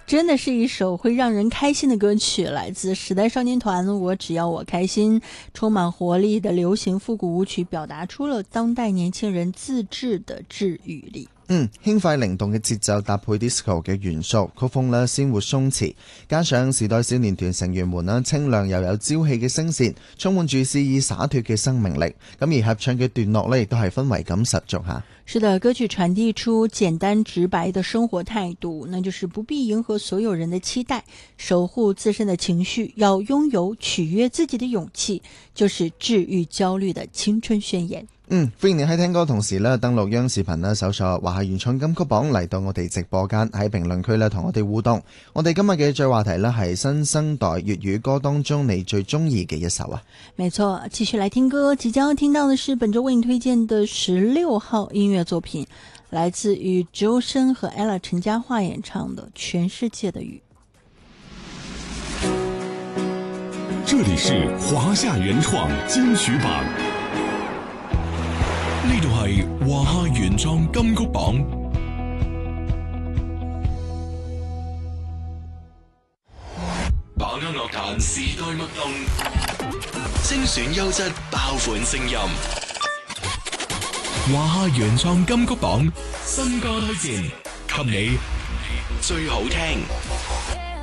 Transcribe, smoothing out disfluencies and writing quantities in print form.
真的是一首会让人开心的歌曲，来自时代少年团《我只要我开心》，充满活力的流行复古舞曲，表达出了当代年轻人自制的治愈力。 輕快靈動嘅節奏搭配 disco 嘅元素，曲風咧鮮活鬆弛，加上時代少年團成員們啦清亮又有朝氣嘅聲線，充滿住詩意灑脫嘅生命力。咁而合唱嘅段落咧亦都係氛圍感十足嚇。 是的，歌曲傳遞出簡單直白的生活態度，那就是不必迎合所有人的期待，守護自身的情緒，要擁有取悅自己的勇氣，就是治癒焦慮的青春宣言。 歡迎你喺聽歌同時咧登錄央視頻啦，搜索華夏原創金曲榜嚟到我哋直播間，喺評論區咧同我哋互動。我哋今日嘅最話題咧係新生代粵語歌當中你最中意嘅一首啊。 沒錯，繼續來聽歌，即將要聽到的是本周為你推薦的16號音樂作品，來自於周深和 Ella 陳嘉樺演唱的《全世界的雨》。 這裡是華夏原創金曲榜，呢度係華夏原創金曲榜，把握樂壇時代脈動，精選優質爆款聲音。華夏原創金曲榜新歌推薦，給你最好聽。